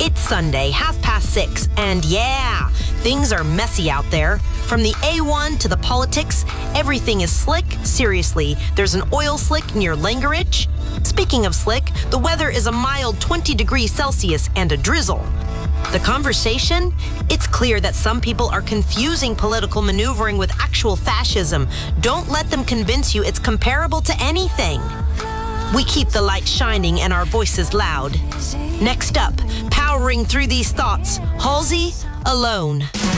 It's Sunday, 6:30, and yeah, things are messy out there. From the A1 to the politics, everything is slick. Seriously, there's an oil slick near Langeridge. Speaking of slick, the weather is a mild 20 degrees Celsius and a drizzle. The conversation? It's clear that some people are confusing political maneuvering with actual fascism. Don't let them convince you it's comparable to anything. We keep the light shining and our voices loud. Next up, powering through these thoughts, Halsey, Alone.